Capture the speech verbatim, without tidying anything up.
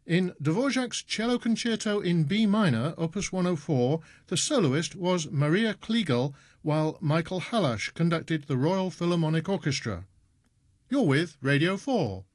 In Dvorak's Cello Concerto in B minor, opus one oh four, the soloist was Maria Kliegel, while Michael Hallasch conducted the Royal Philharmonic Orchestra. You're with Radio four.